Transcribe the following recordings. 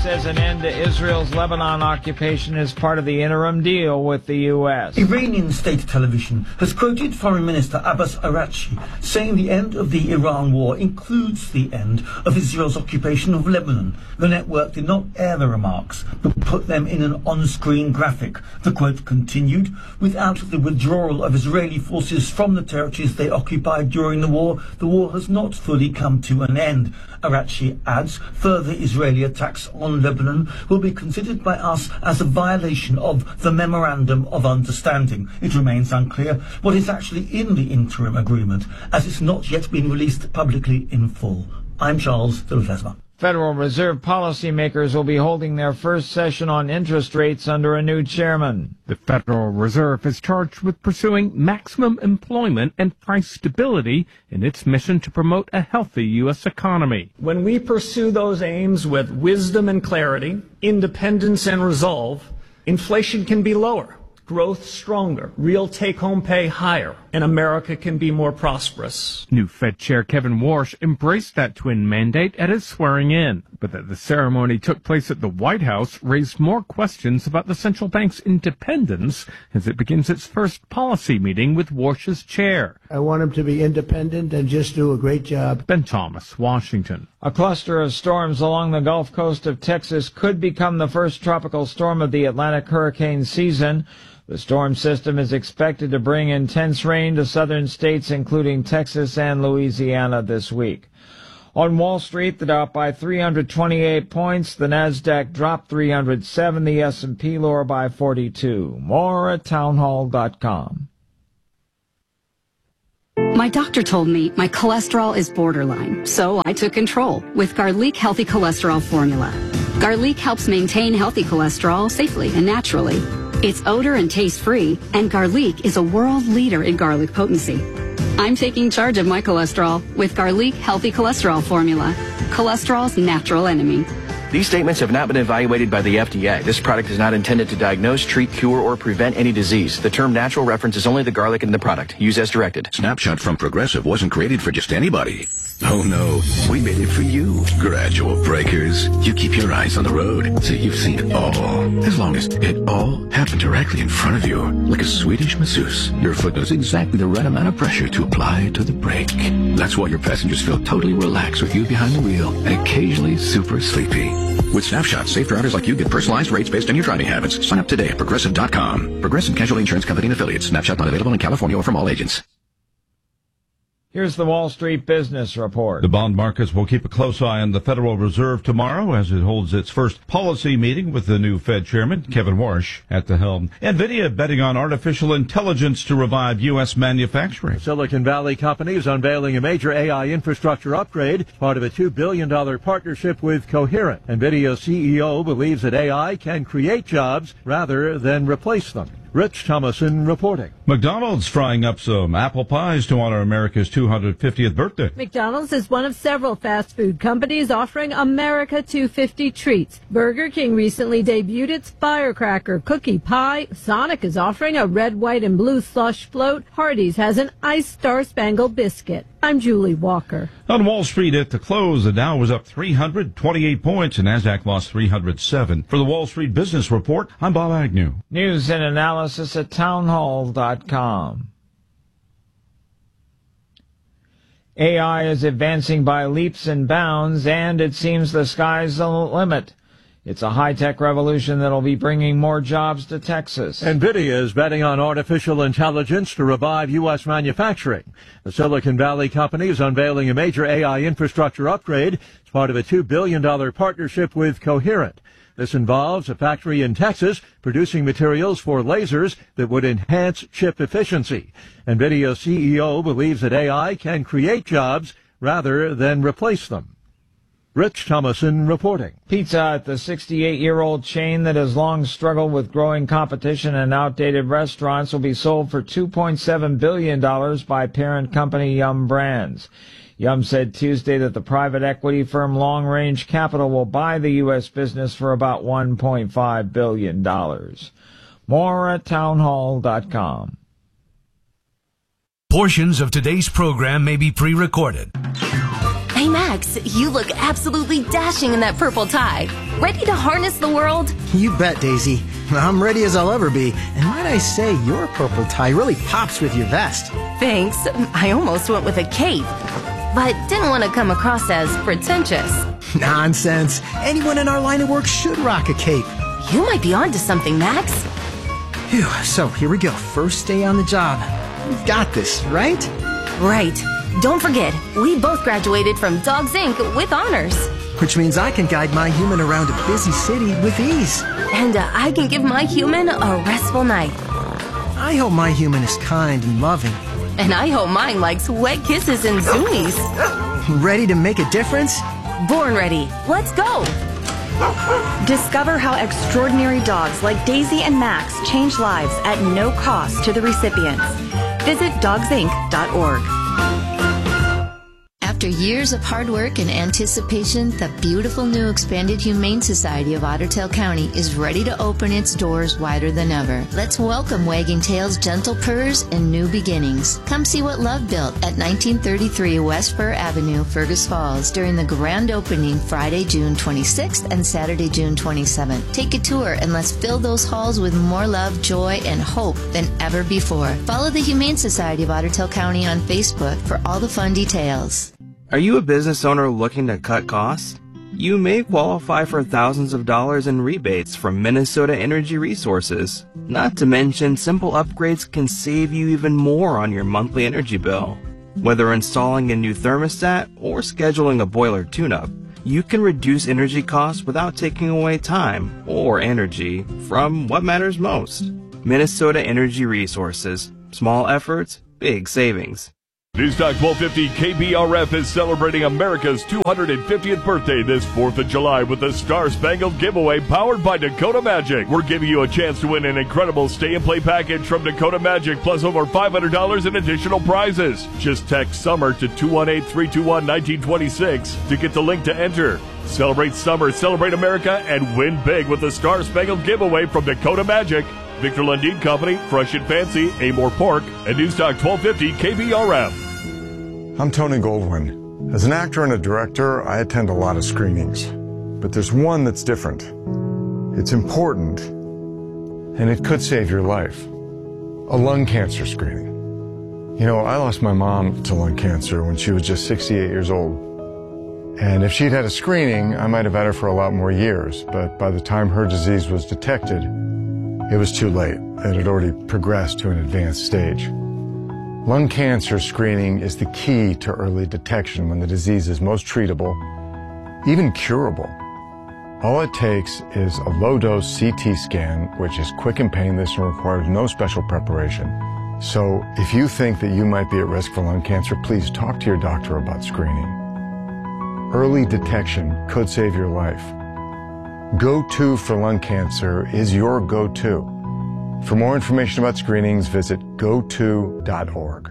says an end to Israel's Lebanon occupation is part of the interim deal with the U.S. Iranian state television has quoted Foreign Minister Abbas Araghchi saying the end of the Iran war includes the end of Israel's occupation of Lebanon. The network did not air the remarks, but put them in an on-screen graphic. The quote continued, "Without the withdrawal of Israeli forces from the territories they occupied during the war has not fully come to an end." Araghchi adds, further Israeli attacks on Lebanon will be considered by us as a violation of the Memorandum of Understanding. It remains unclear what is actually in the interim agreement, as it's not yet been released publicly in full. I'm Charles de Ledesma. Federal Reserve policymakers will be holding their first session on interest rates under a new chairman. The Federal Reserve is charged with pursuing maximum employment and price stability in its mission to promote a healthy U.S. economy. When we pursue those aims with wisdom and clarity, independence and resolve, inflation can be lower, growth stronger, real take-home pay higher, and America can be more prosperous. New Fed Chair Kevin Warsh embraced that twin mandate at his swearing-in, but that the ceremony took place at the White House raised more questions about the central bank's independence as it begins its first policy meeting with Warsh's chair. I want him to be independent and just do a great job. Ben Thomas, Washington. A cluster of storms along the Gulf Coast of Texas could become the first tropical storm of the Atlantic hurricane season. The storm system is expected to bring intense rain to southern states, including Texas and Louisiana, this week. On Wall Street, the Dow up by 328 points. The Nasdaq dropped 307. The S&P lower by 42. More at townhall.com. My doctor told me my cholesterol is borderline, so I took control with Garlic Healthy Cholesterol Formula. Garlic helps maintain healthy cholesterol safely and naturally. It's odor and taste-free, and Garlic is a world leader in garlic potency. I'm taking charge of my cholesterol with Garlic Healthy Cholesterol Formula, cholesterol's natural enemy. These statements have not been evaluated by the FDA. This product is not intended to diagnose, treat, cure, or prevent any disease. The term natural references only the garlic in the product. Use as directed. Snapshot from Progressive wasn't created for just anybody. Oh no, we made it for you. Gradual breakers. You keep your eyes on the road, so you've seen it all. As long as it all happened directly in front of you. Like a Swedish masseuse, your foot knows exactly the right amount of pressure to apply to the brake. That's why your passengers feel totally relaxed with you behind the wheel and occasionally super sleepy. With Snapshot, safe drivers like you get personalized rates based on your driving habits. Sign up today at Progressive.com. Progressive Casualty Insurance Company and Affiliates. Snapshot not available in California or from all agents. Here's the Wall Street Business Report. The bond markets will keep a close eye on the Federal Reserve tomorrow as it holds its first policy meeting with the new Fed chairman, Kevin Warsh, at the helm. NVIDIA betting on artificial intelligence to revive U.S. manufacturing. Silicon Valley company is unveiling a major AI infrastructure upgrade, part of a $2 billion partnership with Coherent. NVIDIA CEO believes that AI can create jobs rather than replace them. Rich Thomason reporting. McDonald's frying up some apple pies to honor America's 250th birthday. McDonald's is one of several fast food companies offering America 250 treats. Burger King recently debuted its Firecracker Cookie Pie. Sonic is offering a red, white, and blue slush float. Hardee's has an iced Star-Spangled Biscuit. I'm Julie Walker. On Wall Street at the close, the Dow was up 328 points and Nasdaq lost 307. For the Wall Street Business Report, I'm Bob Agnew. News and analysis at townhall.com. AI is advancing by leaps and bounds, and it seems the sky's the limit. It's a high-tech revolution that'll be bringing more jobs to Texas. NVIDIA is betting on artificial intelligence to revive U.S. manufacturing. The Silicon Valley company is unveiling a major AI infrastructure upgrade as part of a $2 billion partnership with Coherent. This involves a factory in Texas producing materials for lasers that would enhance chip efficiency. NVIDIA CEO believes that AI can create jobs rather than replace them. Rich Thomason reporting. Pizza Hut, the 68-year-old chain that has long struggled with growing competition and outdated restaurants, will be sold for $2.7 billion by parent company Yum Brands. Yum said Tuesday that the private equity firm Long Range Capital will buy the U.S. business for about $1.5 billion. More at townhall.com. Portions of today's program may be pre-recorded. Hey, Max. Max, you look absolutely dashing in that purple tie. Ready to harness the world? You bet, Daisy. I'm ready as I'll ever be. And might I say, your purple tie really pops with your vest. Thanks. I almost went with a cape, but didn't want to come across as pretentious. Nonsense. Anyone in our line of work should rock a cape. You might be onto something, Max. Phew, so here we go. First day on the job. You've got this, right? Right. Don't forget, we both graduated from Dogs Inc. with honors. Which means I can guide my human around a busy city with ease. And I can give my human a restful night. I hope my human is kind and loving. And I hope mine likes wet kisses and zoomies. Ready to make a difference? Born ready. Let's go. Discover how extraordinary dogs like Daisy and Max change lives at no cost to the recipients. Visit dogsinc.org. After years of hard work and anticipation, the beautiful new expanded Humane Society of Otter Tail County is ready to open its doors wider than ever. Let's welcome Wagging Tail's gentle purrs and new beginnings. Come see what love built at 1933 West Fir Avenue, Fergus Falls during the grand opening Friday, June 26th and Saturday, June 27th. Take a tour and let's fill those halls with more love, joy, and hope than ever before. Follow the Humane Society of Otter Tail County on Facebook for all the fun details. Are you a business owner looking to cut costs? You may qualify for thousands of dollars in rebates from Minnesota Energy Resources. Not to mention, simple upgrades can save you even more on your monthly energy bill. Whether installing a new thermostat or scheduling a boiler tune-up, you can reduce energy costs without taking away time or energy from what matters most. Minnesota Energy Resources. Small efforts, big savings. Newstalk 1250 KBRF is celebrating America's 250th birthday this 4th of July with the Star Spangled Giveaway powered by Dakota Magic. We're giving you a chance to win an incredible stay-and-play package from Dakota Magic plus over $500 in additional prizes. Just text SUMMER to 218-321-1926 to get the link to enter. Celebrate summer, celebrate America, and win big with the Star Spangled Giveaway from Dakota Magic. Victor Lundin Company, Fresh and Fancy, Amore Pork, and Newstalk 1250 KBRF. I'm Tony Goldwyn. As an actor and a director, I attend a lot of screenings. But there's one that's different. It's important, and it could save your life. A lung cancer screening. You know, I lost my mom to lung cancer when she was just 68 years old. And if she'd had a screening, I might have had her for a lot more years. But by the time her disease was detected, it was too late. It had already progressed to an advanced stage. Lung cancer screening is the key to early detection when the disease is most treatable, even curable. All it takes is a low-dose CT scan, which is quick and painless and requires no special preparation. So if you think that you might be at risk for lung cancer, please talk to your doctor about screening. Early detection could save your life. Go-To for lung cancer is your go-to. For more information about screenings, visit goto.org.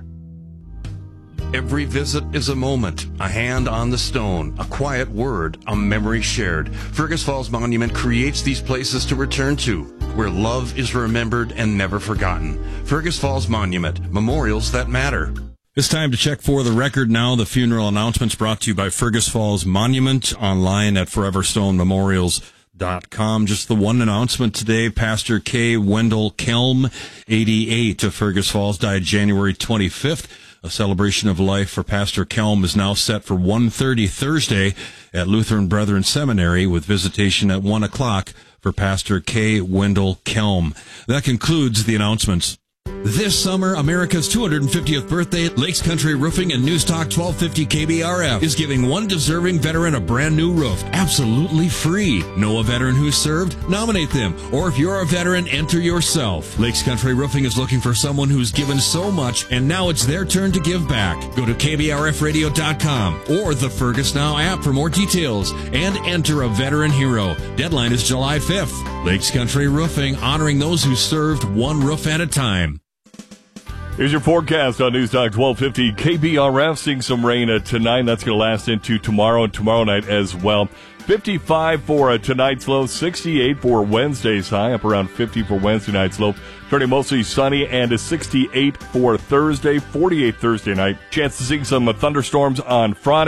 Every visit is a moment, a hand on the stone, a quiet word, a memory shared. Fergus Falls Monument creates these places to return to, where love is remembered and never forgotten. Fergus Falls Monument, memorials that matter. It's time to check for the record now. The funeral announcements brought to you by Fergus Falls Monument, online at foreverstonememorials.com. Just the one announcement today. Pastor K. Wendell Kelm, 88, of Fergus Falls, died January 25th. A celebration of life for Pastor Kelm is now set for 1:30 Thursday at Lutheran Brethren Seminary, with visitation at 1 o'clock for Pastor K. Wendell Kelm. That concludes the announcements. This summer, America's 250th birthday, Lakes Country Roofing and Newstalk 1250 KBRF is giving one deserving veteran a brand new roof, absolutely free. Know a veteran who served? Nominate them. Or if you're a veteran, enter yourself. Lakes Country Roofing is looking for someone who's given so much, and now it's their turn to give back. Go to KBRFradio.com or the Fergus Now app for more details and enter a veteran hero. Deadline is July 5th. Lakes Country Roofing, honoring those who served one roof at a time. Here's your forecast on Newstalk 1250 KBRF. Seeing some rain tonight. That's going to last into tomorrow and tomorrow night as well. 55 for tonight's low, 68 for Wednesday's high, up around 50 for Wednesday night's low. Turning mostly sunny, and a 68 for Thursday, 48 Thursday night. Chance to see some thunderstorms on Friday.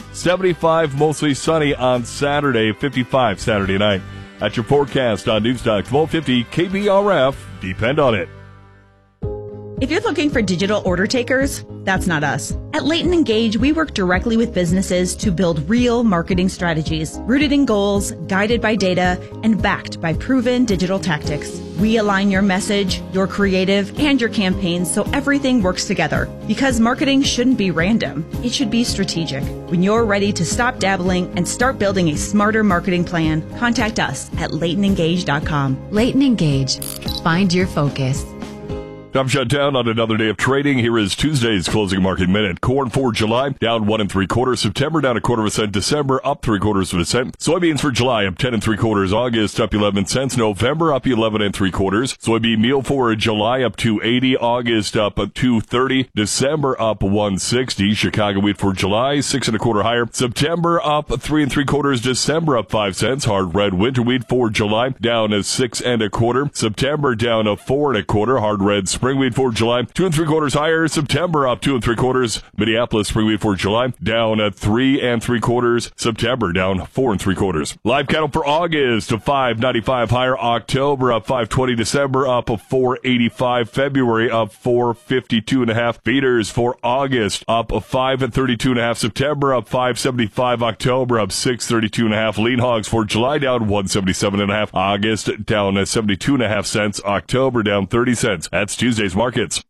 75 mostly sunny on Saturday, 55 Saturday night. That's your forecast on Newstalk 1250 KBRF. Depend on it. If you're looking for digital order takers, that's not us. At Leighton Engage, we work directly with businesses to build real marketing strategies, rooted in goals, guided by data, and backed by proven digital tactics. We align your message, your creative, and your campaigns so everything works together. Because marketing shouldn't be random. It should be strategic. When you're ready to stop dabbling and start building a smarter marketing plan, contact us at LeightonEngage.com. Leighton Engage. Find your focus. Time shut down on another day of trading. Here is Tuesday's closing market minute. Corn for July down 1 3/4. September down 1/4 cent. December up 3/4 cent. Soybeans for July up 10 3/4. August up 11 cents. November up 11 3/4. Soybean meal for July up 2.80. August up 2.30. December up 1.60. Chicago wheat for July 6 1/4 higher. September up 3 3/4. December up 5 cents. Hard red winter wheat for July down 6 1/4. September down 4 1/4. Hard red spring wheat for July 2 3/4 higher. September up 2 3/4. Minneapolis spring wheat for July down 3 3/4. September down 4 3/4. Live cattle for August 5.95 higher. October up 5.20. December up 4.85. February up 4.52.5. Feeders for August up 5.32.5. September up 5.75. October up 6.32.5. Lean hogs for July down 1.77.5. August down 72.5 cents. October down 30 cents. That's Tuesday's markets.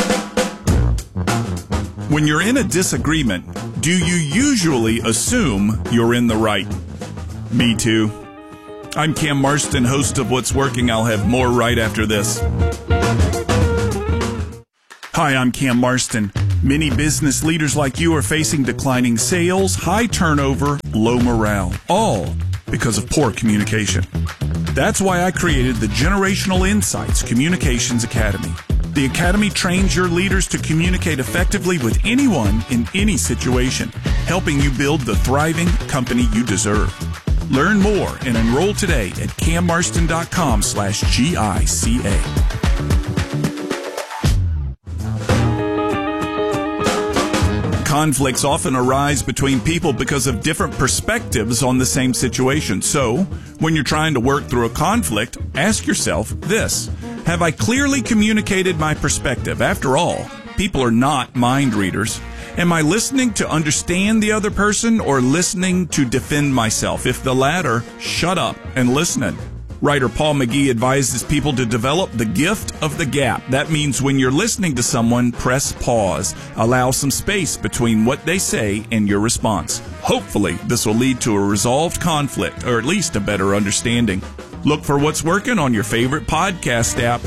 When you're in a disagreement, do you usually assume you're in the right? Me too. I'm Cam Marston, host of What's Working. I'll have more right after this. Hi, I'm Cam Marston. Many business leaders like you are facing declining sales, high turnover, low morale, all because of poor communication. That's why I created the Generational Insights Communications Academy. The Academy trains your leaders to communicate effectively with anyone in any situation, helping you build the thriving company you deserve. Learn more and enroll today at cammarston.com/GICA. Conflicts often arise between people because of different perspectives on the same situation. So, when you're trying to work through a conflict, ask yourself this: have I clearly communicated my perspective? After all, people are not mind readers. Am I listening to understand the other person or listening to defend myself? If the latter, shut up and listen. Writer Paul McGee advises people to develop the gift of the gap. That means when you're listening to someone, press pause. Allow some space between what they say and your response. Hopefully, this will lead to a resolved conflict, or at least a better understanding. Look for What's Working on your favorite podcast app.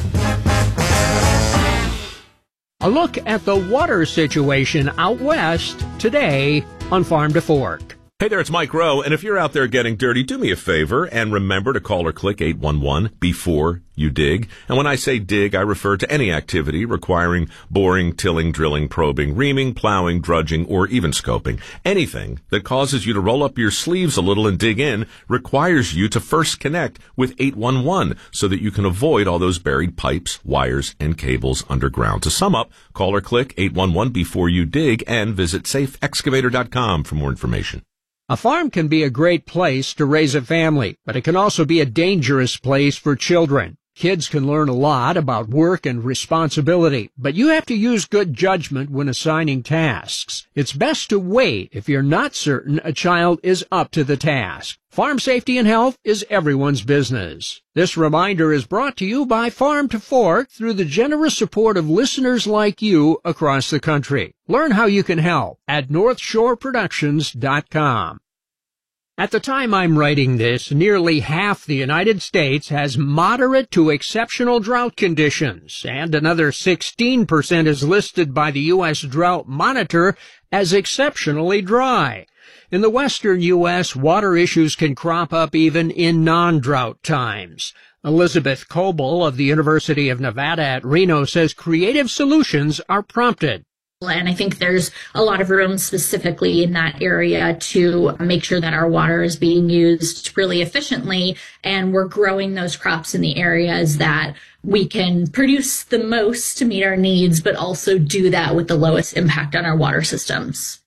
A look at the water situation out west today on Farm to Fork. Hey there, it's Mike Rowe, and if you're out there getting dirty, do me a favor and remember to call or click 811 before you dig. And when I say dig, I refer to any activity requiring boring, tilling, drilling, probing, reaming, plowing, drudging, or even scoping. Anything that causes you to roll up your sleeves a little and dig in requires you to first connect with 811 so that you can avoid all those buried pipes, wires, and cables underground. To sum up, call or click 811 before you dig and visit safeexcavator.com for more information. A farm can be a great place to raise a family, but it can also be a dangerous place for children. Kids can learn a lot about work and responsibility, but you have to use good judgment when assigning tasks. It's best to wait if you're not certain a child is up to the task. Farm safety and health is everyone's business. This reminder is brought to you by Farm to Fork through the generous support of listeners like you across the country. Learn how you can help at NorthshoreProductions.com. At the time I'm writing this, nearly half the United States has moderate to exceptional drought conditions, and another 16% is listed by the U.S. Drought Monitor as exceptionally dry. In the western U.S., water issues can crop up even in non-drought times. Elizabeth Coble of the University of Nevada at Reno says creative solutions are prompted. And I think there's a lot of room specifically in that area to make sure that our water is being used really efficiently, and we're growing those crops in the areas that we can produce the most to meet our needs, but also do that with the lowest impact on our water systems.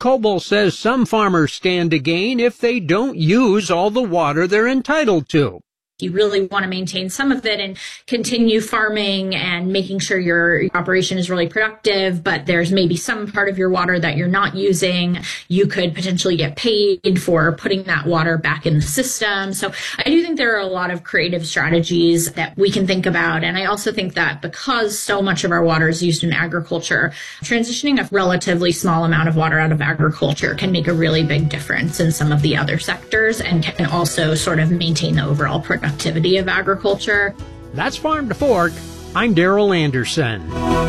Coble says some farmers stand to gain if they don't use all the water they're entitled to. You really want to maintain some of it and continue farming and making sure your operation is really productive, but there's maybe some part of your water that you're not using. You could potentially get paid for putting that water back in the system. So I do think there are a lot of creative strategies that we can think about. And I also think that because so much of our water is used in agriculture, transitioning a relatively small amount of water out of agriculture can make a really big difference in some of the other sectors and can also sort of maintain the overall productivity of agriculture. That's Farm to Fork. I'm Daryl Anderson.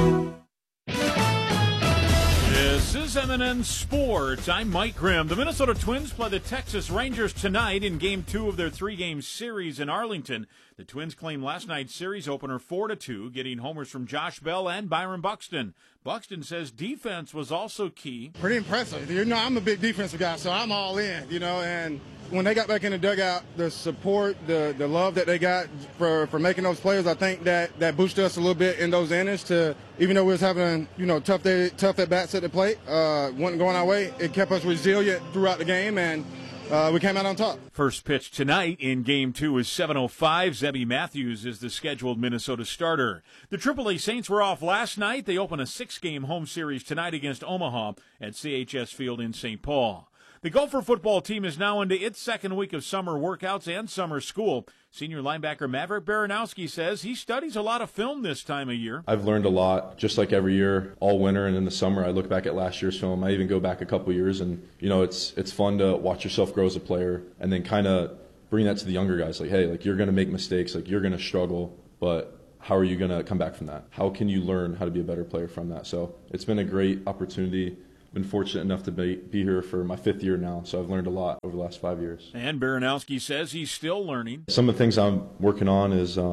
This is M&N Sports. I'm Mike Grimm. The Minnesota Twins play the Texas Rangers tonight in Game 2 of their 3-game series in Arlington. The Twins claimed last night's series opener 4-2, getting homers from Josh Bell and Byron Buxton. Buxton says defense was also key. Pretty impressive. I'm a big defensive guy, so I'm all in, and when they got back in the dugout, the support, the love that they got for making those plays, I think that boosted us a little bit in those innings to, even though we was having, tough at-bats at the plate, wasn't going our way, it kept us resilient throughout the game, and we came out on top. First pitch tonight in Game 2 is 7:05. Zebby Matthews is the scheduled Minnesota starter. The AAA Saints were off last night. They open a 6-game home series tonight against Omaha at CHS Field in St. Paul. The Gopher football team is now into its second week of summer workouts and summer school. Senior linebacker Maverick Baranowski says he studies a lot of film this time of year. I've learned a lot, just like every year, all winter and in the summer. I look back at last year's film. I even go back a couple years, and it's fun to watch yourself grow as a player, and then kind of bring that to the younger guys. Like, hey, you're going to make mistakes, you're going to struggle, but how are you going to come back from that? How can you learn how to be a better player from that? So it's been a great opportunity. Been fortunate enough to be here for my 5th year now, so I've learned a lot over the last 5 years. And Baranowski says he's still learning. Some of the things I'm working on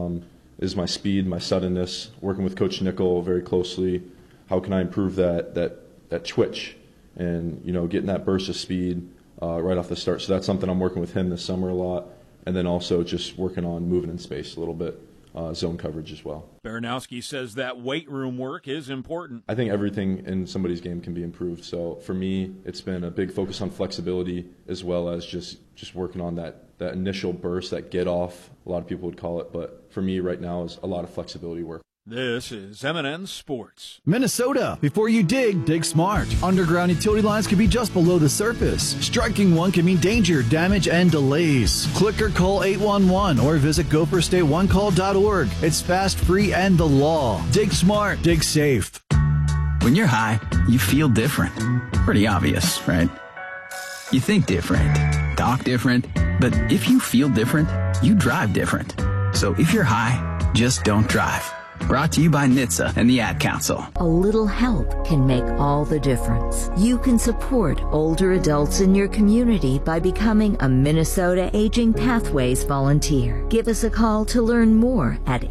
is my speed, my suddenness, working with Coach Nickel very closely. How can I improve that twitch and, getting that burst of speed right off the start. So that's something I'm working with him this summer a lot. And then also just working on moving in space a little bit. Zone coverage as well. Baranowski says that weight room work is important. I think everything in somebody's game can be improved. So for me, it's been a big focus on flexibility as well as just working on that initial burst, that get off, a lot of people would call it. But for me right now is a lot of flexibility work. This is M&N Sports. Minnesota, before you dig smart. Underground utility lines can be just below the surface. Striking one can mean danger, damage, and delays. Click or call 811 or visit gopherstay1call.org. It's fast, free, and the law. Dig smart, dig safe. When you're high, you feel different. Pretty obvious, right? You think different, talk different, but if you feel different, you drive different. So if you're high, just don't drive. Brought to you by NHTSA and the Ad Council. A little help can make all the difference. You can support older adults in your community by becoming a Minnesota Aging Pathways volunteer. Give us a call to learn more at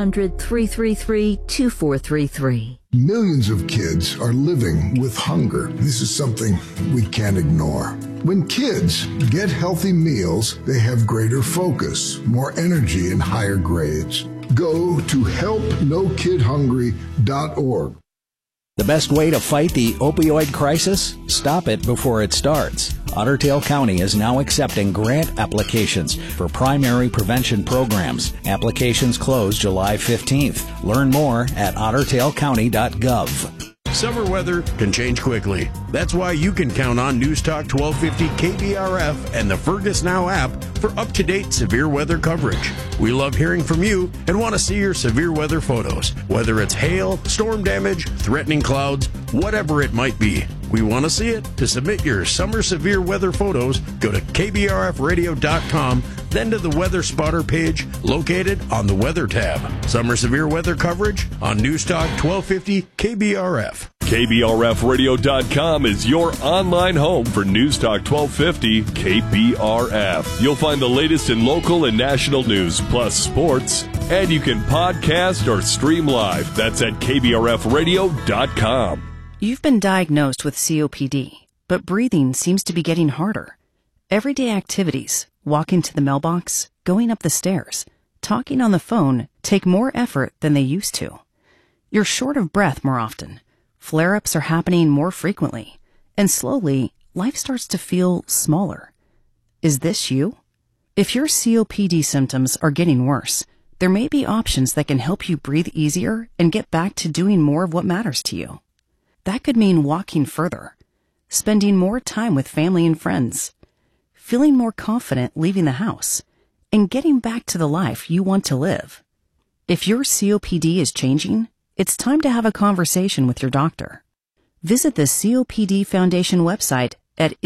800-333-2433. Millions of kids are living with hunger. This is something we can't ignore. When kids get healthy meals, they have greater focus, more energy, and higher grades. Go to helpnokidhungry.org. The best way to fight the opioid crisis? Stop it before it starts. Otter Tail County is now accepting grant applications for primary prevention programs. Applications close July 15th. Learn more at ottertailcounty.gov. Summer weather can change quickly. That's why you can count on News Talk 1250 KBRF and the Fergus Now app for up-to-date severe weather coverage. We love hearing from you and want to see your severe weather photos, whether it's hail, storm damage, threatening clouds, whatever it might be. We want to see it. To submit your summer severe weather photos, go to kbrfradio.com, then to the Weather Spotter page located on the Weather tab. Summer severe weather coverage on News Talk 1250 KBRF. KBRFradio.com is your online home for News Talk 1250 KBRF. You'll find the latest in local and national news, plus sports, and you can podcast or stream live. That's at KBRFradio.com. You've been diagnosed with COPD, but breathing seems to be getting harder. Everyday activities, walking to the mailbox, going up the stairs, talking on the phone take more effort than they used to. You're short of breath more often. Flare-ups are happening more frequently, And slowly, life starts to feel smaller. Is this you? If your COPD symptoms are getting worse, there may be options that can help you breathe easier and get back to doing more of what matters to you. That could mean walking further, spending more time with family and friends, feeling more confident leaving the house, and getting back to the life you want to live. If your COPD is changing, it's time to have a conversation with your doctor. Visit the COPD Foundation website at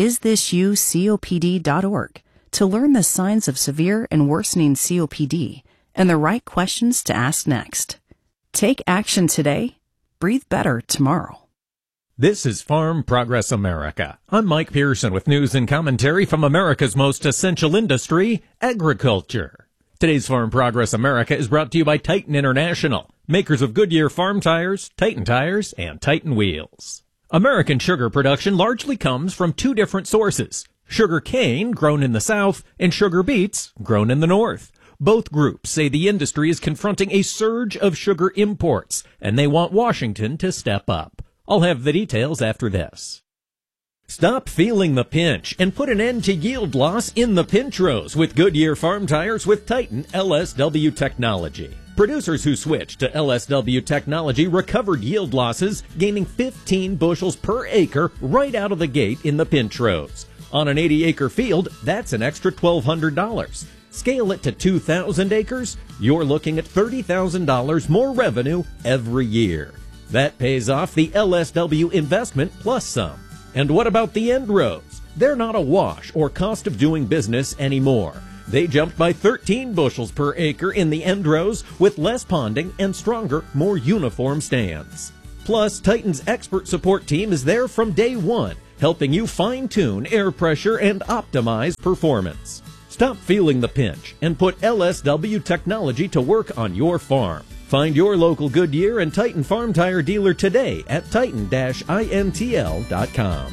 isthisyoucopd.org to learn the signs of severe and worsening COPD and the right questions to ask next. Take action today. Breathe better tomorrow. This is Farm Progress America. I'm Mike Pearson with news and commentary from America's most essential industry, agriculture. Today's Farm Progress America is brought to you by Titan International, makers of Goodyear farm tires, Tires, and Titan wheels. American sugar production largely comes from two different sources: sugar cane, grown in the South, and sugar beets, grown in the North. Both groups say the industry is confronting a surge of sugar imports, and they want Washington to step up. I'll have the details after this. Stop feeling the pinch and put an end to yield loss in the pinch rows with Goodyear farm tires with Titan LSW technology. Producers who switched to LSW technology recovered yield losses, gaining 15 bushels per acre right out of the gate in the pinch rows. On an 80-acre field, that's an extra $1,200. Scale it to 2,000 acres, you're looking at $30,000 more revenue every year. That pays off the LSW investment plus some. And what about the end rows? They're not a wash or cost of doing business anymore. They jumped by 13 bushels per acre in the end rows with less ponding and stronger, more uniform stands. Plus, Titan's expert support team is there from day one, helping you fine-tune air pressure and optimize performance. Stop feeling the pinch and put LSW technology to work on your farm. Find your local Goodyear and Titan farm tire dealer today at titan-intl.com.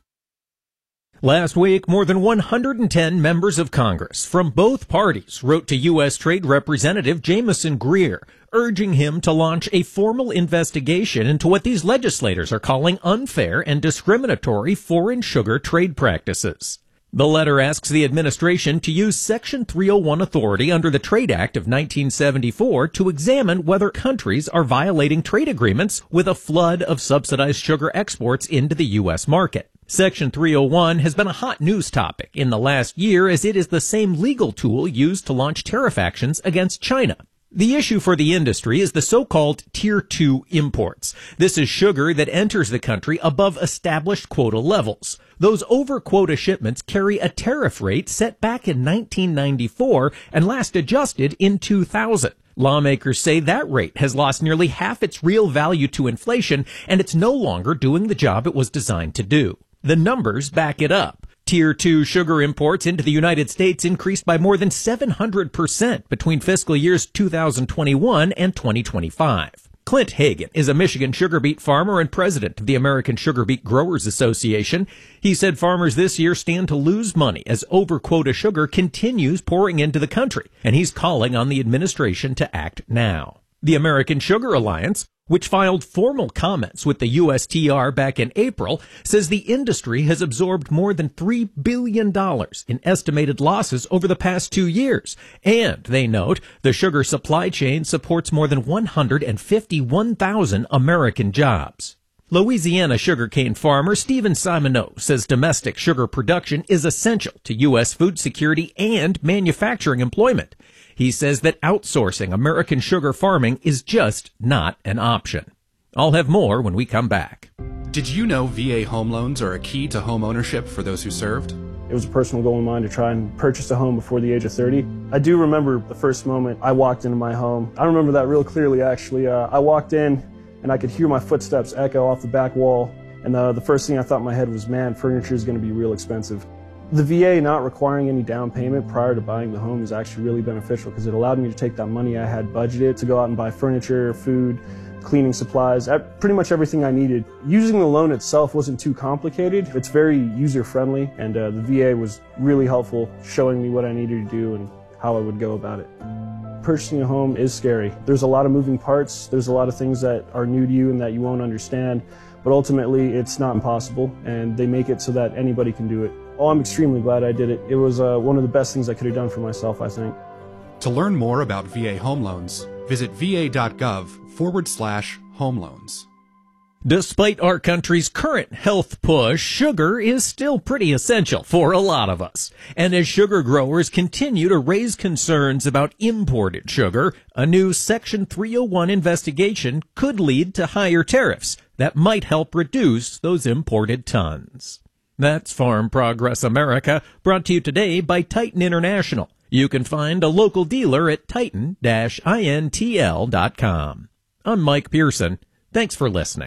Last week, more than 110 members of Congress from both parties wrote to U.S. Trade Representative Jamieson Greer, urging him to launch a formal investigation into what these legislators are calling unfair and discriminatory foreign sugar trade practices. The letter asks the administration to use Section 301 authority under the Trade Act of 1974 to examine whether countries are violating trade agreements with a flood of subsidized sugar exports into the U.S. market. Section 301 has been a hot news topic in the last year as it is the same legal tool used to launch tariff actions against China. The issue for the industry is the so-called Tier 2 imports. This is sugar that enters the country above established quota levels. Those over-quota shipments carry a tariff rate set back in 1994 and last adjusted in 2000. Lawmakers say that rate has lost nearly half its real value to inflation, and it's no longer doing the job it was designed to do. The numbers back it up. Tier 2 sugar imports into the United States increased by more than 700% between fiscal years 2021 and 2025. Clint Hagan is a Michigan sugar beet farmer and president of the American Sugar Beet Growers Association. He said farmers this year stand to lose money as over-quota sugar continues pouring into the country, and he's calling on the administration to act now. The American Sugar Alliance, which filed formal comments with the USTR back in April, says the industry has absorbed more than $3 billion in estimated losses over the past 2 years. And, they note, the sugar supply chain supports more than 151,000 American jobs. Louisiana sugarcane farmer Stephen Simoneau says domestic sugar production is essential to U.S. food security and manufacturing employment. He says that outsourcing American sugar farming is just not an option. I'll have more when we come back. Did you know VA home loans are a key to home ownership for those who served? It was a personal goal of mine to try and purchase a home before the age of 30. I do remember the first moment I walked into my home. I remember that real clearly, actually. I walked in and I could hear my footsteps echo off the back wall. And the first thing I thought in my head was, man, furniture is going to be real expensive. The VA not requiring any down payment prior to buying the home is actually really beneficial because it allowed me to take that money I had budgeted to go out and buy furniture, food, cleaning supplies, pretty much everything I needed. Using the loan itself wasn't too complicated. It's very user-friendly, and the VA was really helpful showing me what I needed to do and how I would go about it. Purchasing a home is scary. There's a lot of moving parts. There's a lot of things that are new to you and that you won't understand. but ultimately it's not impossible, and they make it so that anybody can do it. Oh, I'm extremely glad I did it. It was one of the best things I could have done for myself, I think. To learn more about VA home loans, visit va.gov/home loans. Despite our country's current health push, sugar is still pretty essential for a lot of us. And as sugar growers continue to raise concerns about imported sugar, a new Section 301 investigation could lead to higher tariffs that might help reduce those imported tons. That's Farm Progress America, brought to you today by Titan International. You can find a local dealer at titan-intl.com. I'm Mike Pearson. Thanks for listening.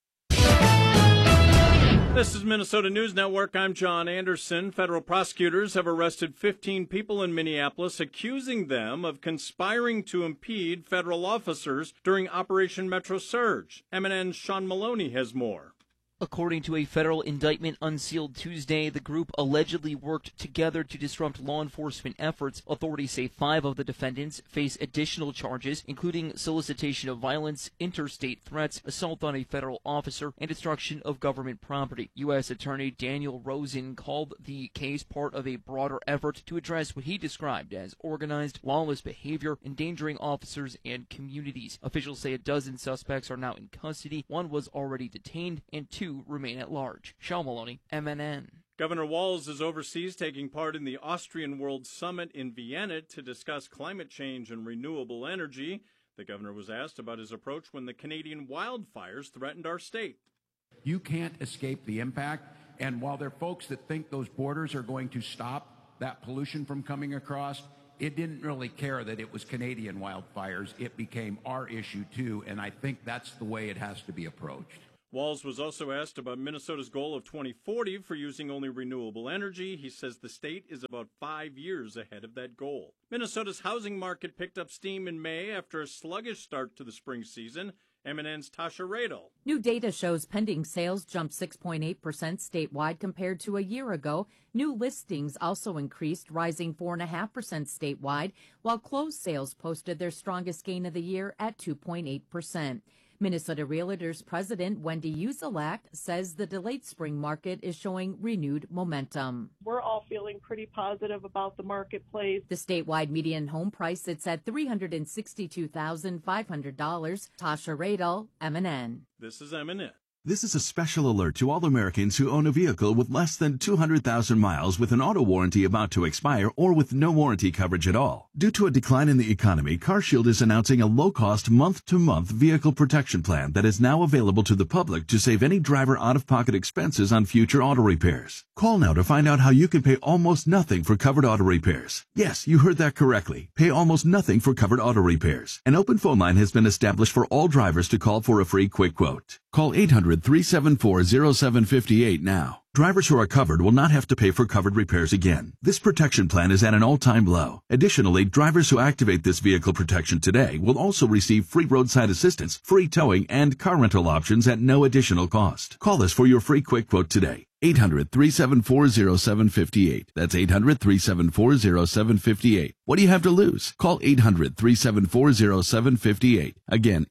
This is Minnesota News Network. I'm John Anderson. Federal prosecutors have arrested 15 people in Minneapolis, accusing them of conspiring to impede federal officers during Operation Metro Surge. MNN's Sean Maloney has more. According to a federal indictment unsealed Tuesday, the group allegedly worked together to disrupt law enforcement efforts. Authorities say 5 of the defendants face additional charges, including solicitation of violence, interstate threats, assault on a federal officer, and destruction of government property. U.S. Attorney Daniel Rosen called the case part of a broader effort to address what he described as organized, lawless behavior, endangering officers and communities. Officials say a dozen suspects are now in custody. 1 was already detained, and 2 remain at large. Sean Maloney, MNN. Governor Walz is overseas taking part in the Austrian World Summit in Vienna to discuss climate change and renewable energy. The governor was asked about his approach when the Canadian wildfires threatened our state. You can't escape the impact, and while there are folks that think those borders are going to stop that pollution from coming across, it didn't really care that it was Canadian wildfires. It became our issue too, and I think that's the way it has to be approached. Walz was also asked about Minnesota's goal of 2040 for using only renewable energy. He says the state is about 5 years ahead of that goal. Minnesota's housing market picked up steam in May after a sluggish start to the spring season. MNN's Tasha Radel. New data shows pending sales jumped 6.8% statewide compared to a year ago. New listings also increased, rising 4.5% statewide, while closed sales posted their strongest gain of the year at 2.8%. Minnesota Realtors President Wendy Uzelak says the delayed spring market is showing renewed momentum. We're all feeling pretty positive about the marketplace. The statewide median home price sits at $362,500. Tasha Radel, MNN. This is MNN. This is a special alert to all Americans who own a vehicle with less than 200,000 miles with an auto warranty about to expire or with no warranty coverage at all. Due to a decline in the economy, CarShield is announcing a low-cost month-to-month vehicle protection plan that is now available to the public to save any driver out-of-pocket expenses on future auto repairs. Call now to find out how you can pay almost nothing for covered auto repairs. Yes, you heard that correctly. Pay almost nothing for covered auto repairs. An open phone line has been established for all drivers to call for a free quick quote. Call 800-374-0758 now. Drivers who are covered will not have to pay for covered repairs again. This protection plan is at an all-time low. Additionally, drivers who activate this vehicle protection today will also receive free roadside assistance, free towing, and car rental options at no additional cost. Call us for your free quick quote today. 800-374-0758. That's 800-374-0758. What do you have to lose? Call 800-374-0758. Again,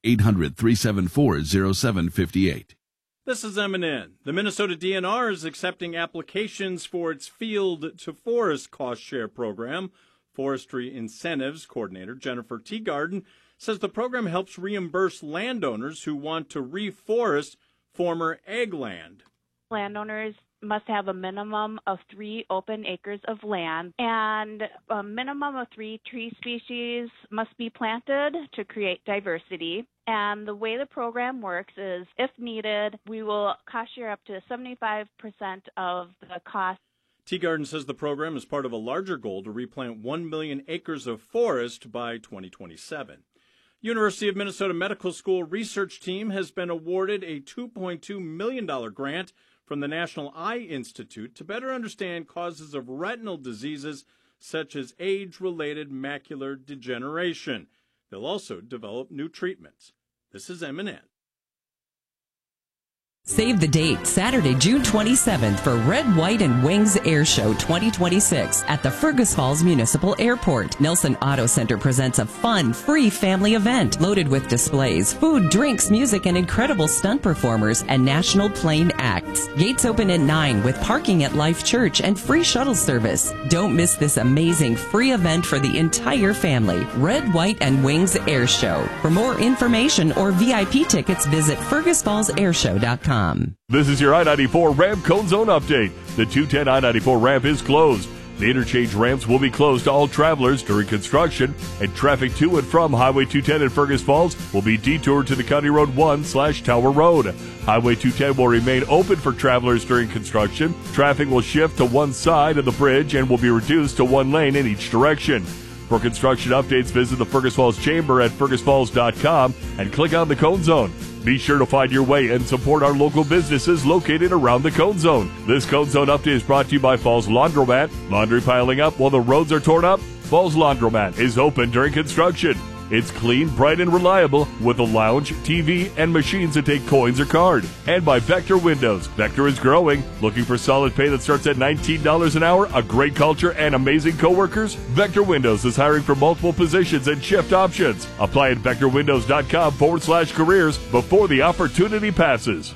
800-374-0758. This is MNN. The Minnesota DNR is accepting applications for its Field to Forest cost share program. Forestry Incentives Coordinator Jennifer Teagarden says the program helps reimburse landowners who want to reforest former ag land. Landowners must have a minimum of 3 open acres of land, and a minimum of 3 tree species must be planted to create diversity. And the way the program works is, if needed, we will cost share up to 75% of the cost. Teagarden says the program is part of a larger goal to replant 1 million acres of forest by 2027. University of Minnesota Medical School research team has been awarded a $2.2 million grant from the National Eye Institute to better understand causes of retinal diseases such as age-related macular degeneration. They'll also develop new treatments. This is MNN. Save the date, Saturday, June 27th for Red, White, and Wings Air Show 2026 at the Fergus Falls Municipal Airport. Nelson Auto Center presents a fun, free family event loaded with displays, food, drinks, music, and incredible stunt performers and national plane acts. Gates open at 9 with parking at Life Church and free shuttle service. Don't miss this amazing free event for the entire family. Red, White, and Wings Air Show. For more information or VIP tickets, visit fergusfallsairshow.com. This is your I-94 ramp cone zone update. The 210 I-94 ramp is closed. The interchange ramps will be closed to all travelers during construction, and traffic to and from Highway 210 in Fergus Falls will be detoured to the County Road 1/Tower Road. Highway 210 will remain open for travelers during construction. Traffic will shift to one side of the bridge and will be reduced to one lane in each direction. For construction updates, visit the Fergus Falls Chamber at fergusfalls.com and click on the Cone Zone. Be sure to find your way and support our local businesses located around the Cone Zone. This Cone Zone update is brought to you by Falls Laundromat. Laundry piling up while the roads are torn up? Falls Laundromat is open during construction. It's clean, bright, and reliable with a lounge, TV, and machines that take coins or card. And by Vector Windows. Vector is growing. Looking for solid pay that starts at $19 an hour, a great culture, and amazing coworkers? Vector Windows is hiring for multiple positions and shift options. Apply at vectorwindows.com/careers before the opportunity passes.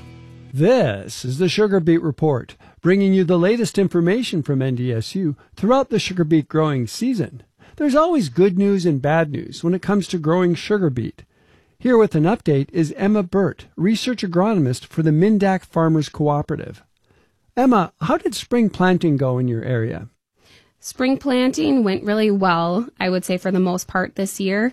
This is the Sugar Beet Report, bringing you the latest information from NDSU throughout the sugar beet growing season. There's always good news and bad news when it comes to growing sugar beet. Here with an update is Emma Burt, research agronomist for the Mindak Farmers Cooperative. Emma, how did spring planting go in your area? Spring planting went really well, I would say, for the most part this year.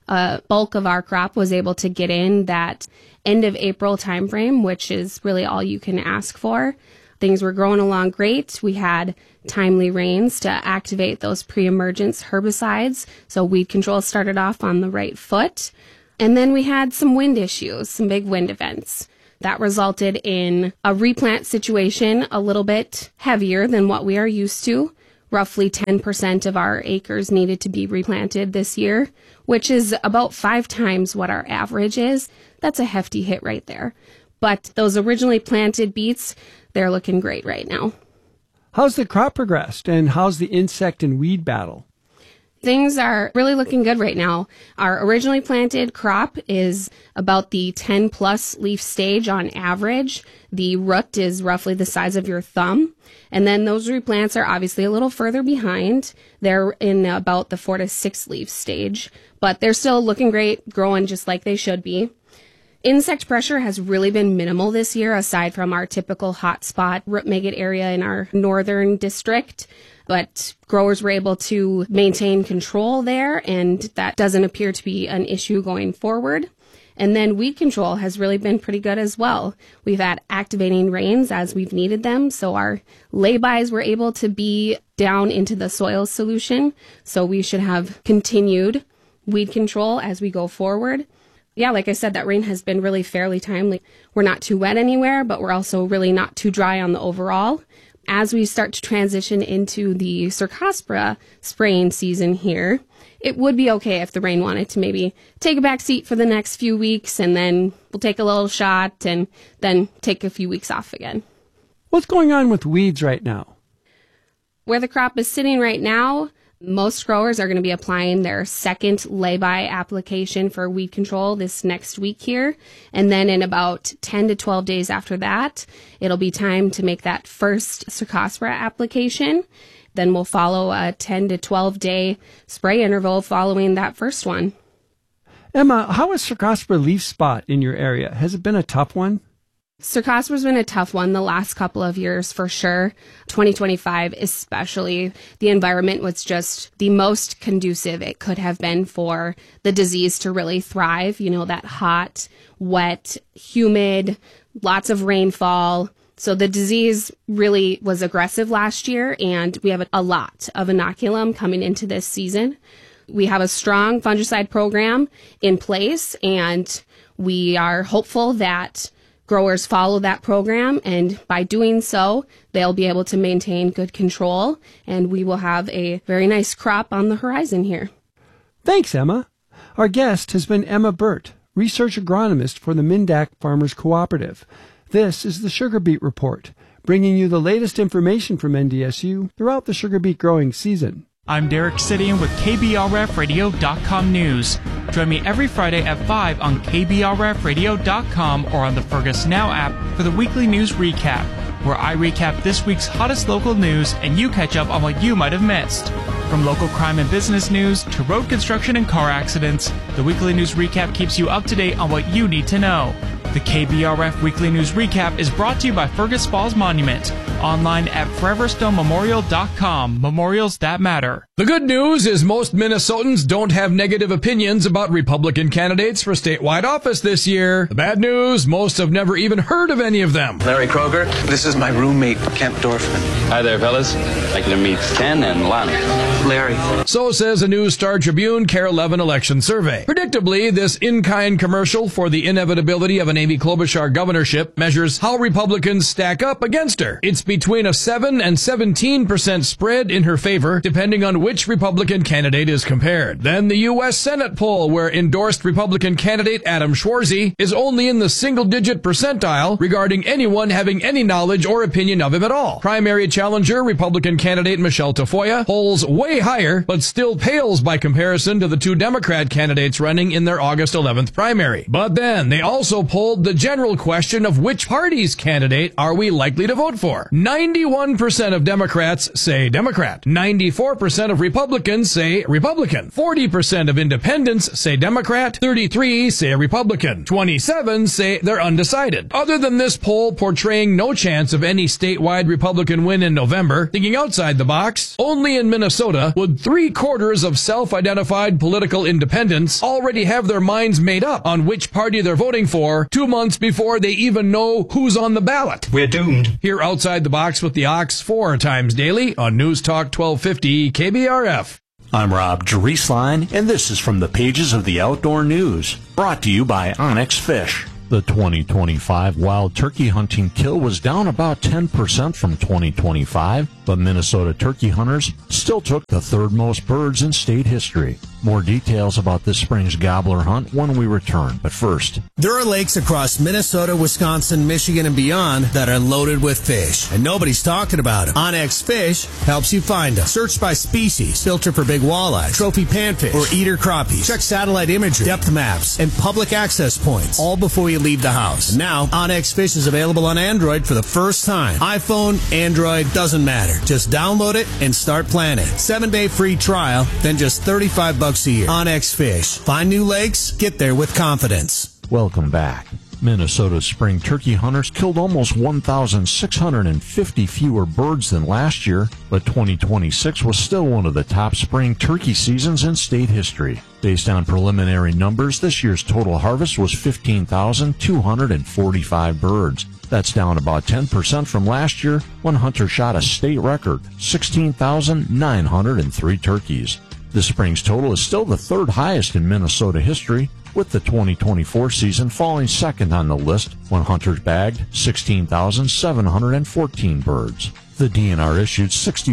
Bulk of our crop was able to get in that end of April timeframe, which is really all you can ask for. Things were growing along great. We had timely rains to activate those pre-emergence herbicides, so weed control started off on the right foot. And then we had some wind issues, some big wind events. That resulted in a replant situation a little bit heavier than what we are used to. Roughly 10% of our acres needed to be replanted this year, which is about 5 times what our average is. That's a hefty hit right there. But those originally planted beets, they're looking great right now. How's the crop progressed, and how's the insect and weed battle? Things are really looking good right now. Our originally planted crop is about the 10-plus leaf stage on average. The root is roughly the size of your thumb. And then those replants are obviously a little further behind. They're in about the 4 to 6 leaf stage, but they're still looking great, growing just like they should be. Insect pressure has really been minimal this year, aside from our typical hotspot root maggot area in our northern district. But growers were able to maintain control there, and that doesn't appear to be an issue going forward. And then weed control has really been pretty good as well. We've had activating rains as we've needed them, so our laybys were able to be down into the soil solution. So we should have continued weed control as we go forward. Yeah, like I said, that rain has been really fairly timely. We're not too wet anywhere, but we're also really not too dry on the overall. As we start to transition into the Cercospora spraying season here, it would be okay if the rain wanted to maybe take a back seat for the next few weeks, and then we'll take a little shot and then take a few weeks off again. What's going on with weeds right now? Where the crop is sitting right now, most growers are going to be applying their second lay-by application for weed control this next week here. And then in about 10 to 12 days after that, it'll be time to make that first Cercospora application. Then we'll follow a 10 to 12 day spray interval following that first one. Emma, how is Cercospora leaf spot in your area? Has it been a tough one? Cercospora's been a tough one the last couple of years for sure. 2025 especially, the environment was just the most conducive it could have been for the disease to really thrive. You know, that hot, wet, humid, lots of rainfall. So the disease really was aggressive last year, and we have a lot of inoculum coming into this season. We have a strong fungicide program in place, and we are hopeful that growers follow that program, and by doing so, they'll be able to maintain good control, and we will have a very nice crop on the horizon here. Thanks, Emma. Our guest has been Emma Burt, research agronomist for the Mindak Farmers Cooperative. This is the Sugar Beet Report, bringing you the latest information from NDSU throughout the sugar beet growing season. I'm Derek Sidian with KBRFradio.com News. Join me every Friday at 5 on KBRFradio.com or on the Fergus Now app for the weekly news recap, where I recap this week's hottest local news and you catch up on what you might have missed. From local crime and business news to road construction and car accidents, the weekly news recap keeps you up to date on what you need to know. The KBRF Weekly News Recap is brought to you by Fergus Falls Monument, online at foreverstonемemorial.com. Memorials that matter. The good news is most Minnesotans don't have negative opinions about Republican candidates for statewide office this year. The bad news, most have never even heard of any of them. Larry Kroger, this is my roommate, Kent Dorfman. Hi there, fellas. I'd like to meet Ken and Lonnie. Larry. So says a News Star Tribune KARE 11 election survey. Predictably, this in-kind commercial for the inevitability of an Amy Klobuchar governorship measures how Republicans stack up against her. It's between a 7 and 17% spread in her favor, depending on which Republican candidate is compared. Then the U.S. Senate poll, where endorsed Republican candidate Adam Schwarzy is only in the single-digit percentile regarding anyone having any knowledge or opinion of him at all. Primary challenger Republican candidate Michelle Tafoya polls way higher, but still pales by comparison to the two Democrat candidates running in their August 11th primary. But then they also polled the general question of which party's candidate are we likely to vote for. 91% of Democrats say Democrat. 94% of Republicans say Republican. 40% of independents say Democrat. 33 say Republican. 27 say they're undecided. Other than this poll portraying no chance of any statewide Republican win in November, thinking outside the box, only in Minnesota would 3/4 of self-identified political independents already have their minds made up on which party they're voting for 2 months before they even know who's on the ballot. We're doomed. Here outside the box with the Ox 4 times daily on News Talk 1250 KBRF. I'm Rob Drieslein, and this is from the pages of the Outdoor News, brought to you by Onyx Fish. The 2025 wild turkey hunting kill was down about 10% from 2025, but Minnesota turkey hunters still took the third most birds in state history. More details about this spring's gobbler hunt when we return, but first. There are lakes across Minnesota, Wisconsin, Michigan, and beyond that are loaded with fish, and nobody's talking about them. Onyx Fish helps you find them. Search by species, filter for big walleye, trophy panfish, or eater crappies. Check satellite imagery, depth maps, and public access points, all before you leave the house. And now, Onyx Fish is available on Android for the first time. iPhone, Android, doesn't matter. Just download it and start planning. 7-day free trial, then just $35 a year. Onyx Fish. Find new lakes, get there with confidence. Welcome back. Minnesota's spring turkey hunters killed almost 1,650 fewer birds than last year, but 2026 was still one of the top spring turkey seasons in state history. Based on preliminary numbers, this year's total harvest was 15,245 birds. That's down about 10% from last year when hunters shot a state record, 16,903 turkeys. This spring's total is still the third highest in Minnesota history, with the 2024 season falling second on the list when hunters bagged 16,714 birds. The DNR issued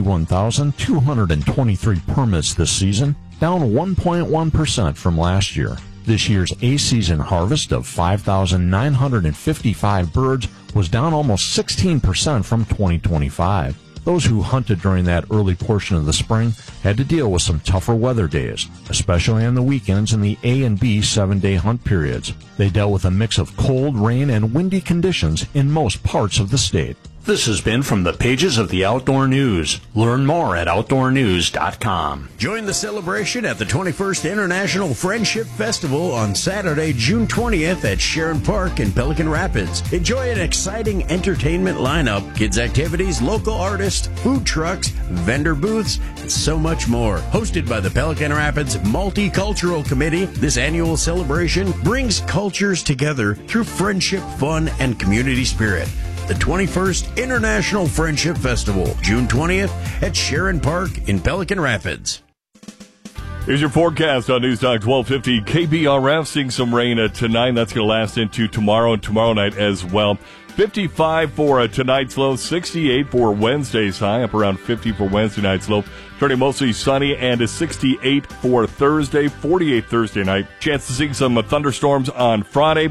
61,223 permits this season, down 1.1% from last year. This year's A-season harvest of 5,955 birds was down almost 16% from 2025. Those who hunted during that early portion of the spring had to deal with some tougher weather days, especially on the weekends in the A and B 7-day hunt periods. They dealt with a mix of cold, rain, and windy conditions in most parts of the state. This has been from the pages of the Outdoor News. Learn more at OutdoorNews.com. Join the celebration at the 21st International Friendship Festival on Saturday, June 20th at Sharon Park in Pelican Rapids. Enjoy an exciting entertainment lineup, kids' activities, local artists, food trucks, vendor booths, and so much more. Hosted by the Pelican Rapids Multicultural Committee, this annual celebration brings cultures together through friendship, fun, and community spirit. The 21st International Friendship Festival, June 20th at Sharon Park in Pelican Rapids. Here's your forecast on News Talk 1250 KBRF. Seeing some rain tonight. That's going to last into tomorrow and tomorrow night as well. 55 for tonight's low, 68 for Wednesday's high, up around 50 for Wednesday night's low. Turning mostly sunny and a 68 for Thursday, 48 Thursday night. Chance to see some thunderstorms on Friday.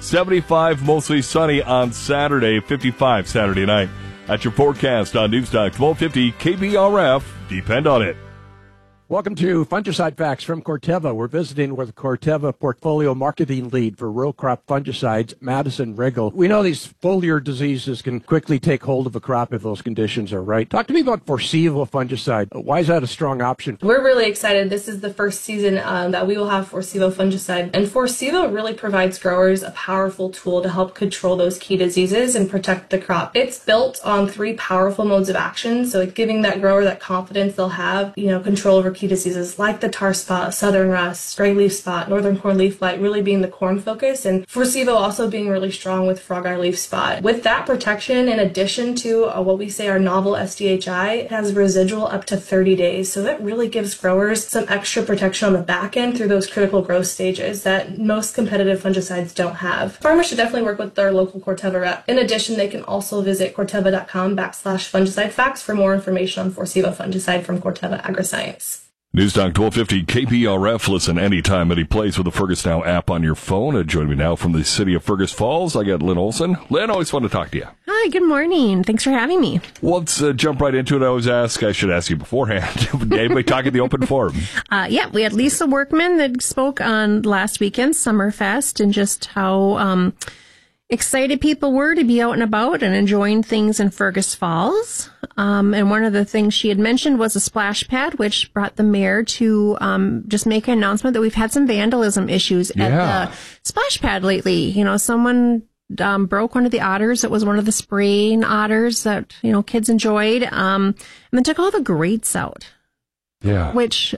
75, mostly sunny on Saturday, 55 Saturday night. That's your forecast on Newstalk 1250 KBRF. Depend on it. Welcome to Fungicide Facts from Corteva. We're visiting with Corteva Portfolio Marketing Lead for Row Crop Fungicides, Madison Riggle. We know these foliar diseases can quickly take hold of a crop if those conditions are right. Talk to me about Forcivo fungicide. Why is that a strong option? We're really excited. This is the first season that we will have Forcivo fungicide. And Forcivo really provides growers a powerful tool to help control those key diseases and protect the crop. It's built on 3 powerful modes of action, so it's giving that grower that confidence they'll have, control over key diseases like the tar spot, southern rust, gray leaf spot, northern corn leaf blight really being the corn focus, and Forcivo also being really strong with frog eye leaf spot. With that protection, in addition to what we say our novel SDHI, it has residual up to 30 days, so that really gives growers some extra protection on the back end through those critical growth stages that most competitive fungicides don't have. Farmers should definitely work with their local Corteva rep. In addition, they can also visit corteva.com/fungicide facts for more information on Forcivo fungicide from Corteva Agriscience. Newstalk 1250 KPRF. Listen anytime, any place with the Fergus Now app on your phone. Join me now from the city of Fergus Falls. I got Lynn Olson. Lynn, always fun to talk to you. Hi, good morning. Thanks for having me. Well, let's jump right into it. I should ask you beforehand. Anybody talk at the open forum? Yeah, we had Lisa Workman that spoke on last weekend's Summerfest and just how excited people were to be out and about and enjoying things in Fergus Falls. And one of the things she had mentioned was a splash pad, which brought the mayor to just make an announcement that we've had some vandalism issues at the splash pad lately. Someone broke one of the otters. It was one of the spraying otters that, kids enjoyed, and then took all the grates out. Yeah. Which,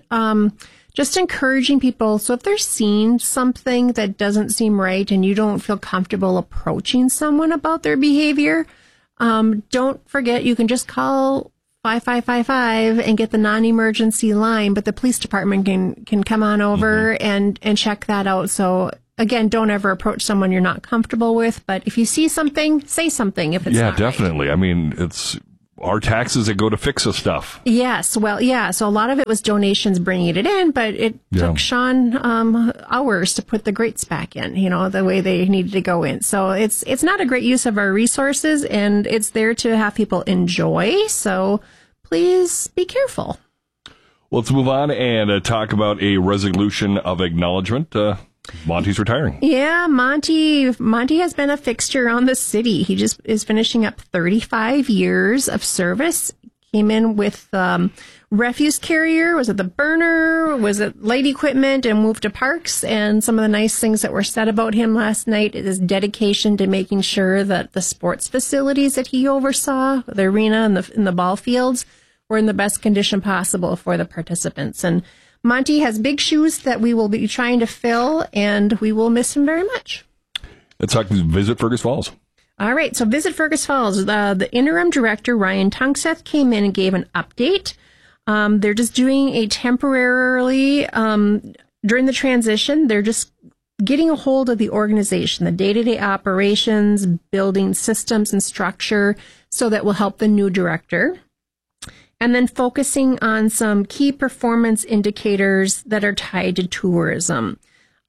just encouraging people. So if they're seeing something that doesn't seem right and you don't feel comfortable approaching someone about their behavior, don't forget you can just call 5555 and get the non-emergency line, but the police department can come on over and check that out. So again, don't ever approach someone you're not comfortable with, but if you see something, say something if it's not definitely. Right. I mean, it's our taxes that go to fix the stuff. Yes. Well, yeah. So a lot of it was donations bringing it in, but it took Sean hours to put the grates back in, the way they needed to go in. So it's not a great use of our resources, and it's there to have people enjoy. So please be careful. Well, let's move on and talk about a resolution of acknowledgement. Monty's retiring. Yeah, Monty has been a fixture on the city. He just is finishing up 35 years of service. Came in with refuse carrier, was it the burner, was it light equipment, and moved to parks. And some of the nice things that were said about him last night is his dedication to making sure that the sports facilities that he oversaw, the arena and the ball fields, were in the best condition possible for the participants. And Monty has big shoes that we will be trying to fill, and we will miss him very much. Let's talk Visit Fergus Falls. All right, so Visit Fergus Falls. The interim director, Ryan Tungseth, came in and gave an update. They're just doing a temporarily, during the transition, they're just getting a hold of the organization, the day-to-day operations, building systems and structure, so that will help the new director. And then focusing on some key performance indicators that are tied to tourism.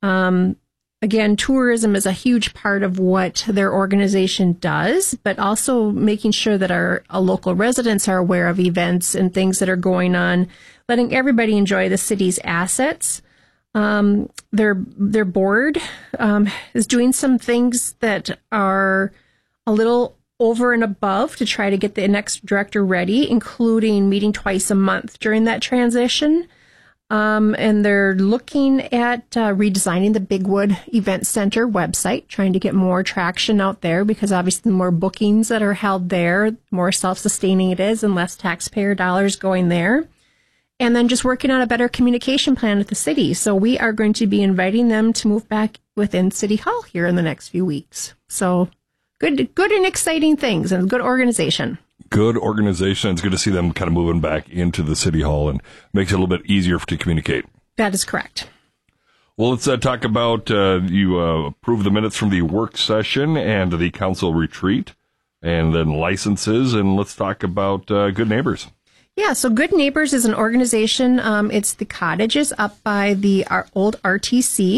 Again, tourism is a huge part of what their organization does, but also making sure that our local residents are aware of events and things that are going on, letting everybody enjoy the city's assets. Their board is doing some things that are a little over and above to try to get the next director ready, including meeting twice a month during that transition. And they're looking at redesigning the Bigwood Event Center website, trying to get more traction out there, because obviously the more bookings that are held there, the more self-sustaining it is and less taxpayer dollars going there. And then just working on a better communication plan with the city. So we are going to be inviting them to move back within City Hall here in the next few weeks. So good and exciting things, and good organization. Good organization. It's good to see them kind of moving back into the City Hall, and makes it a little bit easier to communicate. That is correct. Well, let's talk about you approved the minutes from the work session and the council retreat, and then licenses, and let's talk about Good Neighbors. Yeah, so Good Neighbors is an organization. It's the cottages up by the old RTC.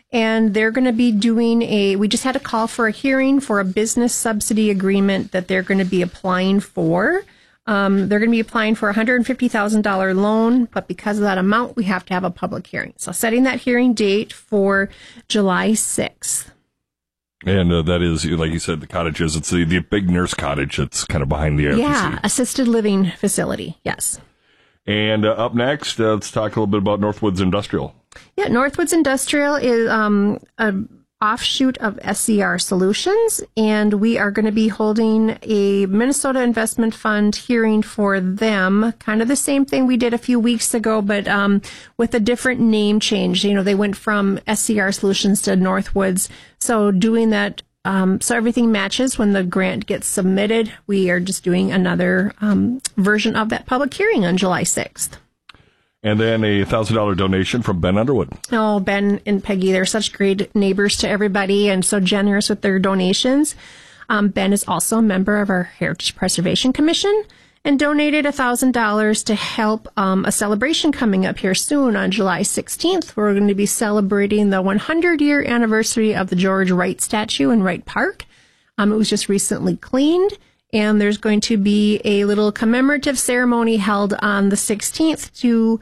And they're going to be doing we just had a call for a hearing for a business subsidy agreement that they're going to be applying for. They're going to be applying for a $150,000 loan, but because of that amount, we have to have a public hearing. So setting that hearing date for July 6th. And that is, like you said, the cottages. It's the big nurse cottage that's kind of behind the RTC. Yeah, assisted living facility, yes. And up next, let's talk a little bit about Northwoods Industrial. Yeah, Northwoods Industrial is an offshoot of SCR Solutions, and we are going to be holding a Minnesota Investment Fund hearing for them. Kind of the same thing we did a few weeks ago, but with a different name change. You know, they went from SCR Solutions to Northwoods. So doing that, so everything matches when the grant gets submitted. We are just doing another version of that public hearing on July 6th. And then a $1,000 donation from Ben Underwood. Oh, Ben and Peggy, they're such great neighbors to everybody and so generous with their donations. Ben is also a member of our Heritage Preservation Commission and donated $1,000 to help a celebration coming up here soon on July 16th. We're going to be celebrating the 100-year anniversary of the George Wright statue in Wright Park. It was just recently cleaned. And there's going to be a little commemorative ceremony held on the 16th to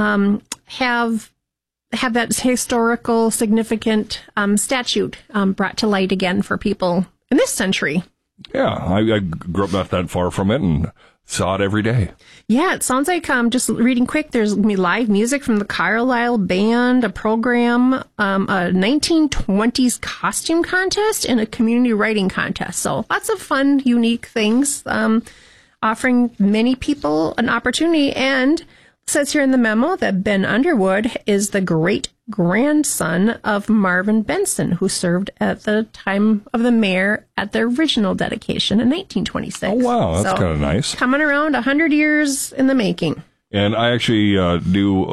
have that historical, significant statue brought to light again for people in this century. Yeah, I grew up not that far from it and saw it every day. Yeah, it sounds like, just reading quick, there's going to be live music from the Carlisle Band, a program, a 1920s costume contest, and a community writing contest. So lots of fun, unique things, offering many people an opportunity. And it says here in the memo that Ben Underwood is the great-grandson of Marvin Benson, who served at the time of the mayor at the original dedication in 1926. Oh, wow. That's kind of nice. Coming around 100 years in the making. And I actually knew,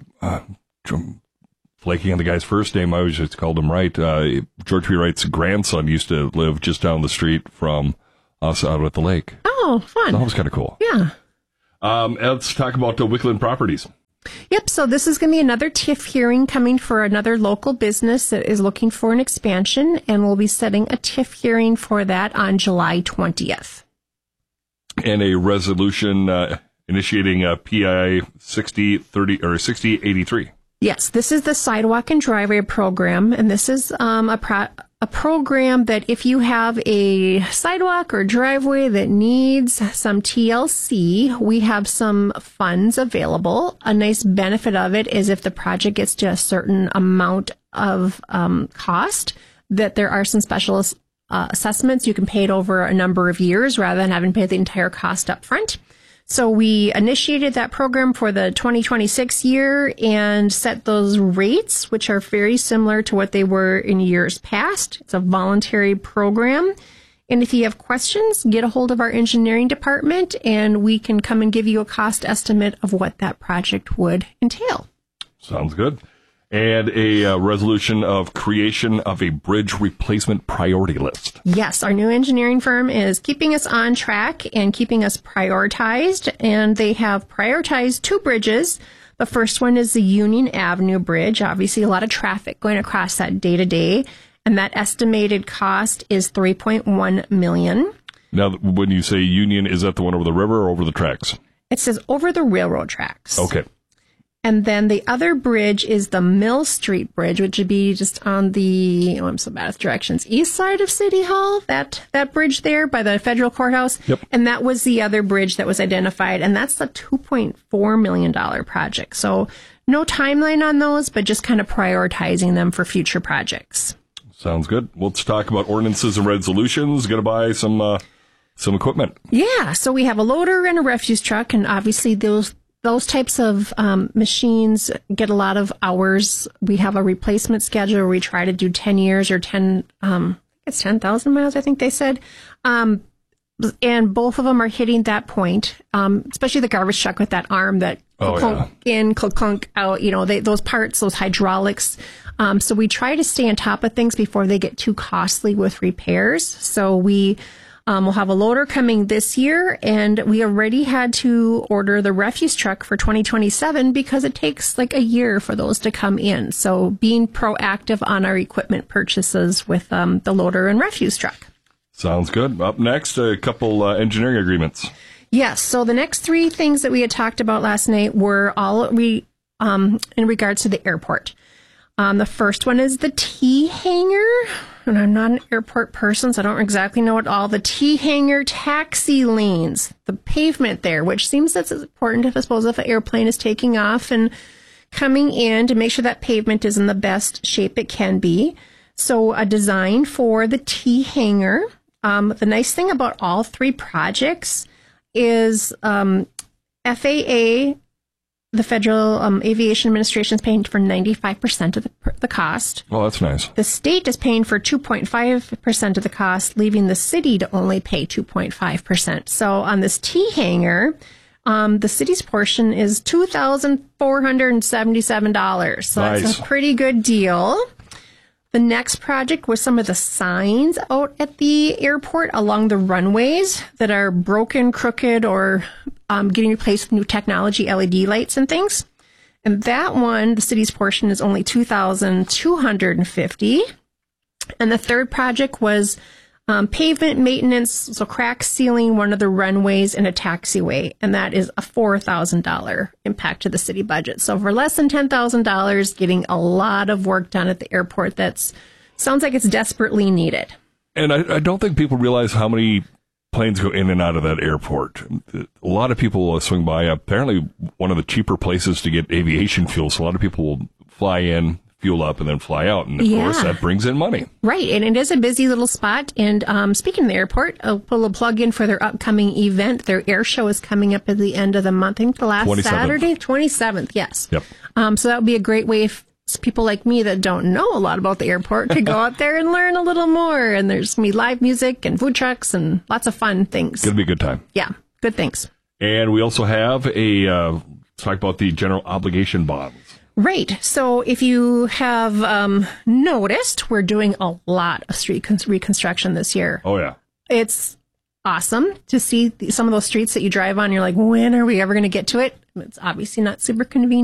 flaking on the guy's first name, I always just called him Wright. George P. Wright's grandson used to live just down the street from us out at the lake. Oh, fun. That was kind of cool. Yeah. Let's talk about the Wickland Properties. Yep, so this is going to be another TIF hearing coming for another local business that is looking for an expansion, and we'll be setting a TIF hearing for that on July 20th. And a resolution initiating PI 6083. Yes, this is the Sidewalk and Driveway Program, and this is a program that if you have a sidewalk or driveway that needs some TLC, we have some funds available. A nice benefit of it is if the project gets to a certain amount of cost, that there are some special assessments. You can pay it over a number of years rather than having to pay the entire cost up front. So we initiated that program for the 2026 year and set those rates, which are very similar to what they were in years past. It's a voluntary program. And if you have questions, get a hold of our engineering department and we can come and give you a cost estimate of what that project would entail. Sounds good. And a resolution of creation of a bridge replacement priority list. Yes, our new engineering firm is keeping us on track and keeping us prioritized. And they have prioritized 2 bridges. The first one is the Union Avenue Bridge. Obviously, a lot of traffic going across that day to day. And that estimated cost is $3.1 million. Now, when you say Union, is that the one over the river or over the tracks? It says over the railroad tracks. Okay. And then the other bridge is the Mill Street Bridge, which would be just on the, I'm so bad with directions, east side of City Hall, that bridge there by the federal courthouse. Yep. And that was the other bridge that was identified. And that's the $2.4 million project. So no timeline on those, but just kind of prioritizing them for future projects. Sounds good. Let's talk about ordinances and resolutions. Going to buy some equipment. Yeah. So we have a loader and a refuse truck, and obviously those types of machines get a lot of hours. We have a replacement schedule where we try to do 10 years or 10,000 miles, I think they said. And both of them are hitting that point, especially the garbage truck with that arm that clunk in, clunk out, those parts, those hydraulics. So we try to stay on top of things before they get too costly with repairs. So we We'll have a loader coming this year, and we already had to order the refuse truck for 2027 because it takes like a year for those to come in. So being proactive on our equipment purchases with the loader and refuse truck. Sounds good. Up next, a couple engineering agreements. Yes. So the next three things that we had talked about last night were all in regards to the airport. The first one is the T-hanger, and I'm not an airport person, so I don't exactly know what all the T-hanger taxi lanes, the pavement there, which seems that's important if I suppose if an airplane is taking off and coming in to make sure that pavement is in the best shape it can be. So a design for the T-hanger. The nice thing about all three projects is FAA, the Federal Aviation Administration, is paying for 95% of the cost. Oh, that's nice. The state is paying for 2.5% of the cost, leaving the city to only pay 2.5%. So on this T-hanger, the city's portion is $2,477. So nice. That's a pretty good deal. The next project was some of the signs out at the airport along the runways that are broken, crooked, or getting replaced with new technology, LED lights and things. And that one, the city's portion is only $2,250. And the third project was pavement maintenance, so crack sealing one of the runways and a taxiway. And that is a $4,000 impact to the city budget. So for less than $10,000, getting a lot of work done at the airport sounds like it's desperately needed. And I don't think people realize how many planes go in and out of that airport. A lot of people will swing by. Apparently, one of the cheaper places to get aviation fuel. So a lot of people will fly in, fuel up, and then fly out. And, of course, that brings in money. Right. And it is a busy little spot. And speaking of the airport, I'll put a plug in for their upcoming event. Their air show is coming up at the end of the month. I think the last 27th. Saturday, 27th. Yes. Yep. So that would be a great way for people like me that don't know a lot about the airport to go out there and learn a little more. And there's going to be live music and food trucks and lots of fun things. It's going to be a good time. Yeah. Good things. And we also have let's talk about the general obligation bonds. Right. So if you have noticed, we're doing a lot of street reconstruction this year. Oh, yeah. It's awesome to see some of those streets that you drive on. You're like, when are we ever going to get to it? It's obviously not super convenient.